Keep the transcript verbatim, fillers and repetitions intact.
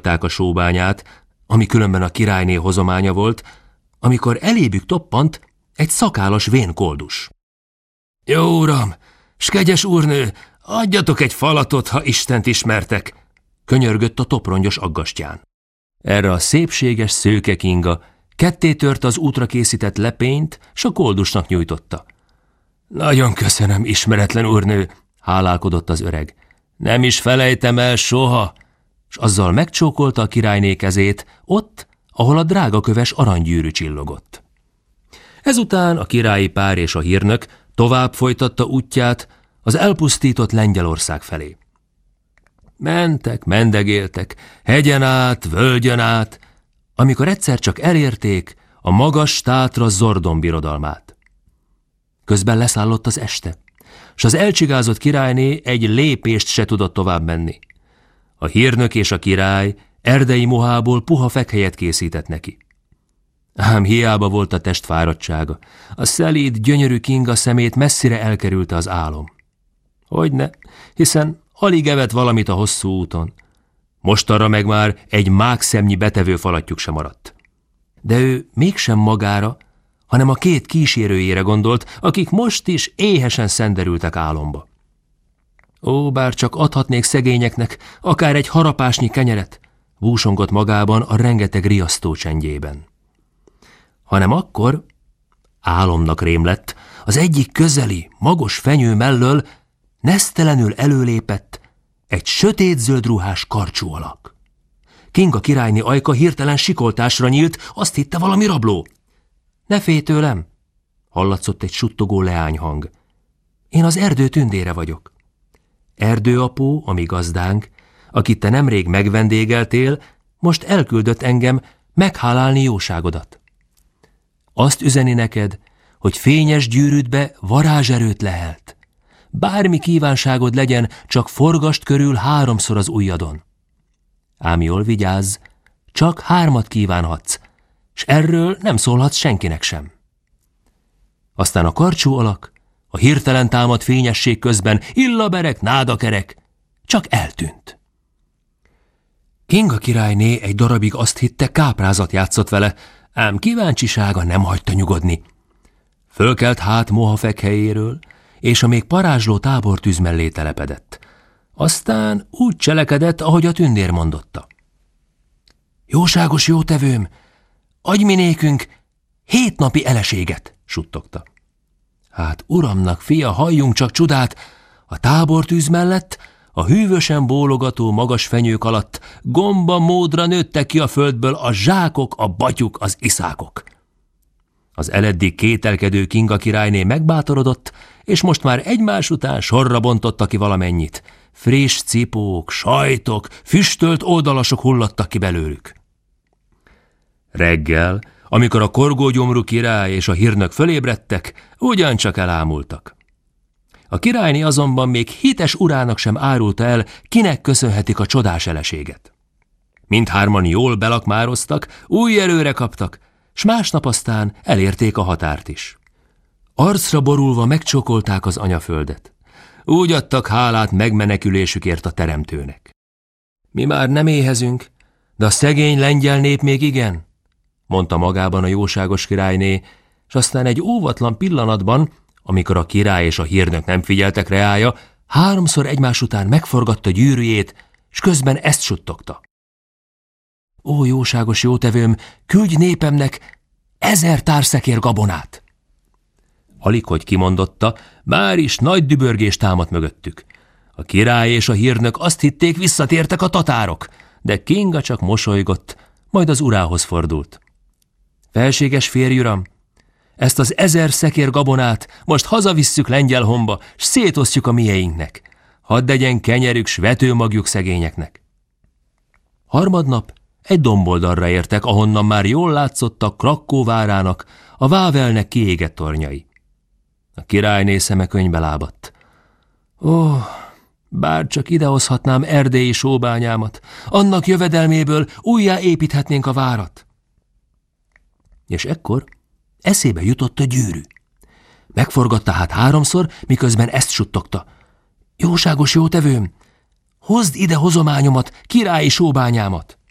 hagyták a sóbányát, ami különben a királyné hozománya volt, amikor elébük toppant egy szakállas vén koldus. Jó uram, s kegyes úrnő, adjatok egy falatot, ha Istent ismertek, könyörgött a toprongyos aggastyán. Erre a szépséges szőke Kinga ketté tört az útra készített lepényt, s a koldusnak nyújtotta. Nagyon köszönöm, ismeretlen úrnő, hálálkodott az öreg. Nem is felejtem el soha, s azzal megcsókolta a királyné kezét ott, ahol a drágaköves aranygyűrű csillogott. Ezután a királyi pár és a hírnök tovább folytatta útját az elpusztított Lengyelország felé. Mentek, mendegéltek, hegyen át, völgyön át, amikor egyszer csak elérték a magas tátra Zordon birodalmát. Közben leszállott az este, s az elcsigázott királyné egy lépést se tudott tovább menni. A hírnök és a király erdei mohából puha fekhelyet készített neki. Ám hiába volt a test fáradtsága, a szelíd, gyönyörű Kinga szemét messzire elkerülte az álom. Hogyne, hiszen alig evett valamit a hosszú úton. Mostanra meg már egy mákszemnyi betevő falattyúk sem maradt. De ő mégsem magára, hanem a két kísérőjére gondolt, akik most is éhesen szenderültek álomba. Ó, bár csak adhatnék szegényeknek akár egy harapásnyi kenyeret, búsongott magában a rengeteg riasztó csendjében. Hanem akkor álomnak rém lett, az egyik közeli, magos fenyő mellől nesztelenül előlépett egy sötétzöld ruhás karcsú alak. Kinga királyné ajka hirtelen sikoltásra nyílt, azt hitte valami rabló. Ne félj tőlem, hallatszott egy suttogó leányhang. Én az erdő tündére vagyok. Erdőapó, ami gazdánk, akit te nemrég megvendégeltél, most elküldött engem meghálálni jóságodat. Azt üzeni neked, hogy fényes gyűrűdbe varázserőt lehelt. Bármi kívánságod legyen, csak forgast körül háromszor az ujjadon. Ám jól vigyázz, csak hármat kívánhatsz, s erről nem szólhatsz senkinek sem. Aztán a karcsú alak, a hirtelen támadt fényesség közben illaberek, nádakerek, csak eltűnt. Kinga királyné egy darabig azt hitte, káprázat játszott vele, ám kíváncsisága nem hagyta nyugodni. Fölkelt hát moha fekhelyéről, és a még parázsló tábortűz mellé telepedett. Aztán úgy cselekedett, ahogy a tündér mondotta. Jóságos jótevőm, adj mi nékünk hét napi eleséget, suttogta. Hát uramnak fia, halljunk csak csodát, a tábortűz mellett, a hűvösen bólogató magas fenyők alatt gomba módra nőttek ki a földből a zsákok, a batyuk, az iszákok. Az eleddig kételkedő Kinga királyné megbátorodott, és most már egymás után sorra bontotta ki valamennyit. Friss cipók, sajtok, füstölt oldalasok hulladtak ki belőlük. Reggel, amikor a korgógyomrú király és a hírnök fölébredtek, ugyancsak elámultak. A királyné azonban még hites urának sem árulta el, kinek köszönhetik a csodás eleséget. Mindhárman jól belakmároztak, új erőre kaptak, s másnap aztán elérték a határt is. Arcra borulva megcsókolták az anyaföldet. Úgy adtak hálát megmenekülésükért a teremtőnek. Mi már nem éhezünk, de a szegény lengyel nép még igen, mondta magában a jóságos királyné, s aztán egy óvatlan pillanatban, amikor a király és a hírnök nem figyeltek reája, háromszor egymás után megforgatta gyűrűjét, s közben ezt suttogta. Ó, jóságos jótevőm, küldj népemnek ezer társzekér gabonát! Alig, hogy kimondotta, már is nagy dübörgés támadt mögöttük. A király és a hírnök azt hitték, visszatértek a tatárok, de Kinga csak mosolygott, majd az urához fordult. Felséges férj uram, ezt az ezer szekér gabonát most hazavisszük Lengyelhomba, s szétosztjuk a mieinknek. Hadd legyen kenyerük, s vetőmagjuk szegényeknek. Harmadnap egy domboldalra értek, ahonnan már jól látszottak Krakkó várának, a Vávelnek kiégett tornyai. A királyné szeme könyvbe lábadt. Ó, bár csak idehozhatnám erdélyi sóbányámat, annak jövedelméből újjáépíthetnénk a várat. És ekkor eszébe jutott a gyűrű. Megforgatta hát háromszor, miközben ezt suttogta. Jóságos jótevőm, hozd ide hozományomat, királyi sóbányámat!